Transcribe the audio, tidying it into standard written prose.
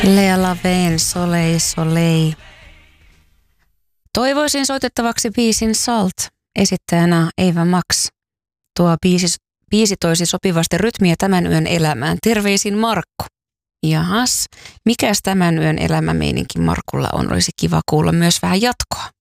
Lea Laveen, Soleil Soleil. Toivoisin soitettavaksi biisin Salt, esittäjänä Eva Max. Tuo biisi toisi sopivasti rytmiä tämän yön elämään. Terveisin Markku. Jahas, mikäs tämän yön elämämeininki Markulla on? Olisi kiva kuulla myös vähän jatkoa.